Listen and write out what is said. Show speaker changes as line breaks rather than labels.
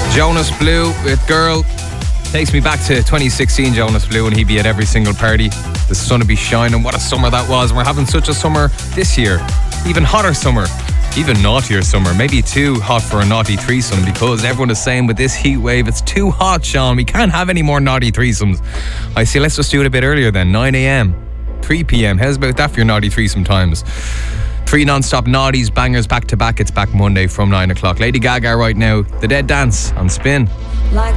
Jonas Blue with Girl. Takes me back to 2016, Jonas Blue, and he'd be at every single party. The sun would be shining. What a summer that was. And we're having such a summer this year. Even hotter summer. Even naughtier summer. Maybe too hot for a naughty threesome, because everyone is saying with this heat wave, it's too hot, Sean. We can't have any more naughty threesomes. I say let's just do it a bit earlier then. 9 a.m, 3 p.m. How's about that for your naughty threesome times? 3 non-stop naughties, bangers back to back. It's back Monday from 9 o'clock. Lady Gaga right now. The Dead Dance on Spin.
Like